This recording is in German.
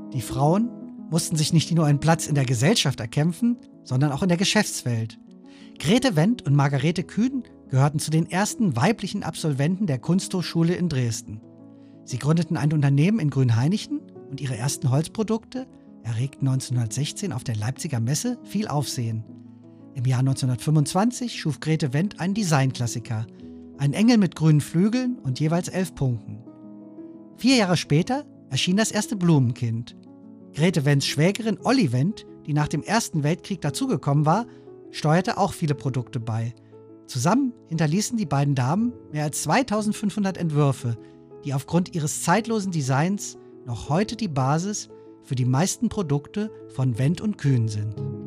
Die Frauen mussten sich nicht nur einen Platz in der Gesellschaft erkämpfen, sondern auch in der Geschäftswelt. Grete Wendt und Margarete Kühn gehörten zu den ersten weiblichen Absolventen der Kunsthochschule in Dresden. Sie gründeten ein Unternehmen in Grünhainichen und ihre ersten Holzprodukte erregten 1916 auf der Leipziger Messe viel Aufsehen. Im Jahr 1925 schuf Grete Wendt einen Designklassiker, einen Engel mit grünen Flügeln und jeweils 11 Punkten. 4 Jahre später erschien das erste Blumenkind. Grete Wendts Schwägerin Olli Wendt, die nach dem Ersten Weltkrieg dazugekommen war, steuerte auch viele Produkte bei. Zusammen hinterließen die beiden Damen mehr als 2500 Entwürfe, die aufgrund ihres zeitlosen Designs noch heute die Basis für die meisten Produkte von Wendt und Kühn sind.